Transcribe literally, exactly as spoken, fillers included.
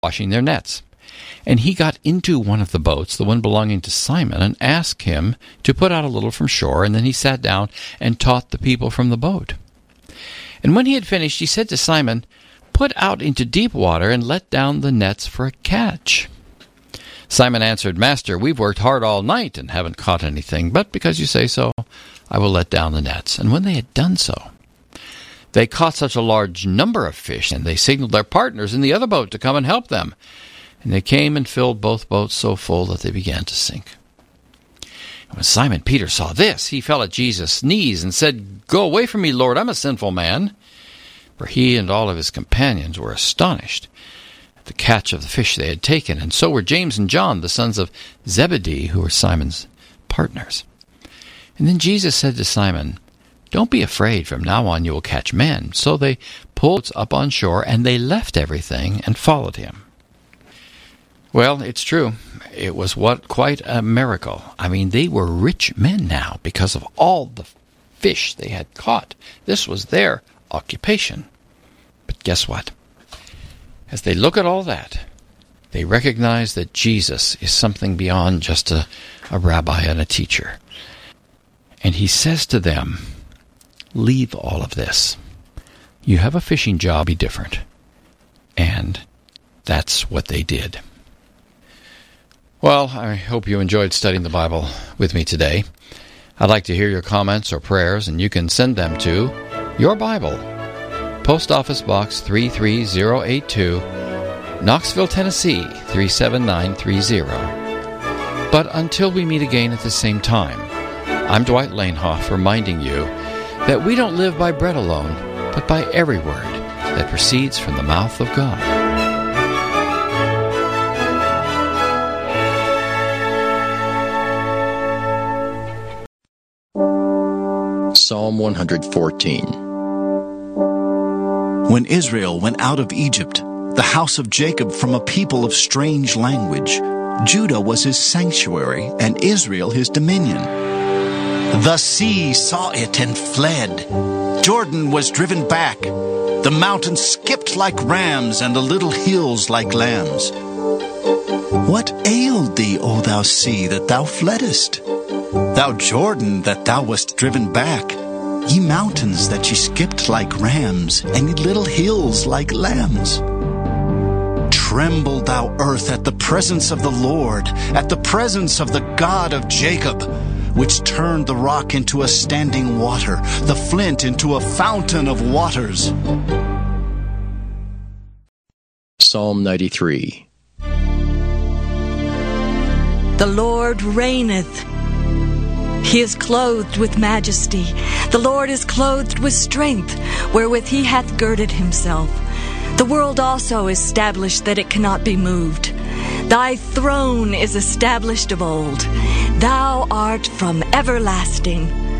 washing their nets. And he got into one of the boats, the one belonging to Simon, and asked him to put out a little from shore, and then he sat down and taught the people from the boat. And when he had finished, he said to Simon, "Put out into deep water and let down the nets for a catch." Simon answered, "Master, we've worked hard all night and haven't caught anything, but because you say so, I will let down the nets." And when they had done so, they caught such a large number of fish, and they signaled their partners in the other boat to come and help them. And they came and filled both boats so full that they began to sink. And when Simon Peter saw this, he fell at Jesus' knees and said, "Go away from me, Lord, I'm a sinful man." For he and all of his companions were astonished at the catch of the fish they had taken, and so were James and John, the sons of Zebedee, who were Simon's partners. And then Jesus said to Simon, "Don't be afraid, from now on you will catch men." So they pulled up on shore, and they left everything and followed him. Well, it's true. It was what quite a miracle. I mean, they were rich men now because of all the fish they had caught. This was their occupation. But guess what? As they look at all that, they recognize that Jesus is something beyond just a, a rabbi and a teacher. And he says to them, "Leave all of this. You have a fishing job, be different." And that's what they did. Well, I hope you enjoyed studying the Bible with me today. I'd like to hear your comments or prayers, and you can send them to Your Bible, Post Office Box three three zero eight two, Knoxville, Tennessee three seven nine three zero. But until we meet again at the same time, I'm Dwight Lanehoff reminding you that we don't live by bread alone, but by every word that proceeds from the mouth of God. Psalm one fourteen. When Israel went out of Egypt, the house of Jacob from a people of strange language, Judah was his sanctuary, and Israel his dominion. The sea saw it and fled. Jordan was driven back. The mountains skipped like rams, and the little hills like lambs. What ailed thee, O thou sea, that thou fleddest? Thou Jordan, that thou wast driven back? Ye mountains, that ye skipped like rams, and ye little hills like lambs. Tremble, thou earth, at the presence of the Lord, at the presence of the God of Jacob, which turned the rock into a standing water, the flint into a fountain of waters. Psalm ninety-three. The Lord reigneth. He is clothed with majesty. The Lord is clothed with strength, wherewith he hath girded himself. The world also is established that it cannot be moved. Thy throne is established of old. Thou art from everlasting.